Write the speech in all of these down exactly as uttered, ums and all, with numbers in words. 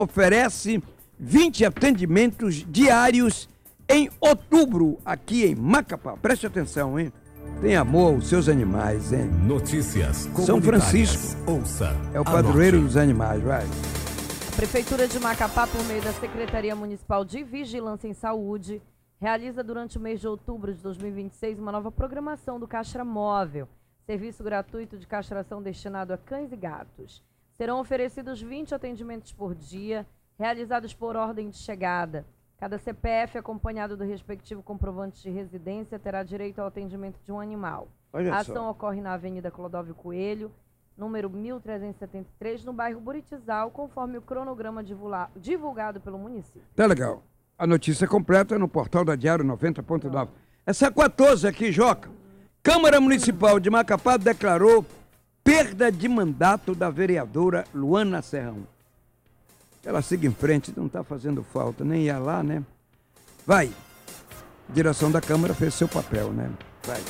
oferece vinte atendimentos diários em outubro, aqui em Macapá. Preste atenção, hein? Tem amor aos seus animais, hein? Notícias São Francisco. Ouça. É o padroeiro anote. dos animais, vai. A Prefeitura de Macapá, por meio da Secretaria Municipal de Vigilância em Saúde, realiza durante o mês de outubro de dois mil e vinte e seis uma nova programação do Castra Móvel, serviço gratuito de castração destinado a cães e gatos. Serão oferecidos vinte atendimentos por dia, realizados por ordem de chegada. Cada C P F acompanhado do respectivo comprovante de residência terá direito ao atendimento de um animal. Olha A ação só. ocorre na Avenida Clodóvio Coelho, número mil trezentos e setenta e três, no bairro Buritizal, conforme o cronograma divulga- divulgado pelo município. Tá legal. A notícia completa no portal da Diário noventa ponto nove. Essa quatorze aqui, Joca. Câmara Municipal de Macapá declarou perda de mandato da vereadora Luana Serrão. Ela siga em frente, não está fazendo falta, nem ia lá, né? Vai. Direção da Câmara fez seu papel, né? Vai.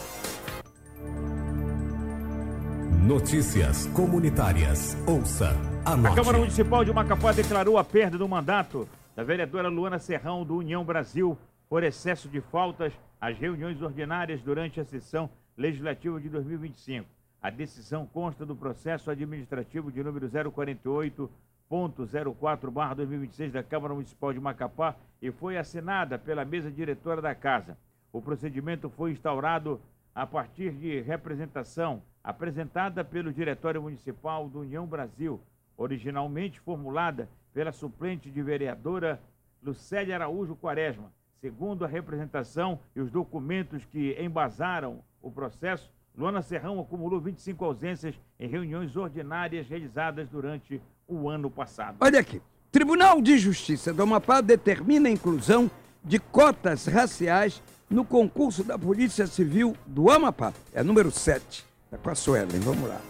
Notícias comunitárias. Ouça. Anote. A Câmara Municipal de Macapá declarou a perda do mandato da vereadora Luana Serrão, do União Brasil, por excesso de faltas às reuniões ordinárias durante a sessão legislativa de dois mil e vinte e cinco. A decisão consta do processo administrativo de número zero quarenta e oito ponto zero quatro barra dois mil e vinte e seis da Câmara Municipal de Macapá e foi assinada pela mesa diretora da Casa. O procedimento foi instaurado a partir de representação apresentada pelo Diretório Municipal do União Brasil, originalmente formulada pela suplente de vereadora Lucélia Araújo Quaresma. Segundo a representação e os documentos que embasaram o processo, Luana Serrão acumulou vinte e cinco ausências em reuniões ordinárias realizadas durante o ano passado. Olha aqui. Tribunal de Justiça do Amapá determina a inclusão de cotas raciais no concurso da Polícia Civil do Amapá. É número sete. É com a Suelen. Vamos lá.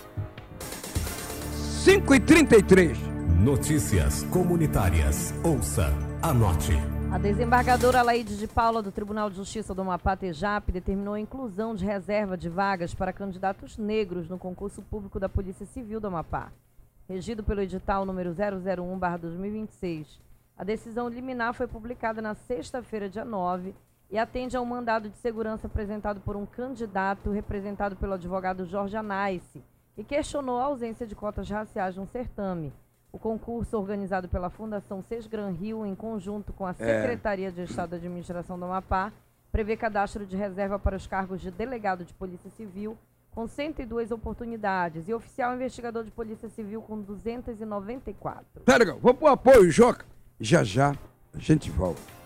cinco e trinta e três. Notícias comunitárias. Ouça. Anote. A desembargadora Laide de Paula, do Tribunal de Justiça do Amapá, TEJAP, determinou a inclusão de reserva de vagas para candidatos negros no concurso público da Polícia Civil do Amapá, regido pelo edital número zero zero um barra dois mil e vinte e seis. A decisão liminar foi publicada na sexta-feira, dia nove, e atende ao mandado de segurança apresentado por um candidato representado pelo advogado Jorge Anaice, que questionou a ausência de cotas raciais no certame. O concurso, organizado pela Fundação Sesgran Rio, em conjunto com a Secretaria de Estado de Administração do Amapá, prevê cadastro de reserva para os cargos de delegado de Polícia Civil, com cento e duas oportunidades, e oficial investigador de Polícia Civil, com duzentas e noventa e quatro. Tá legal. Vou pro apoio, Joca. Já já a gente volta.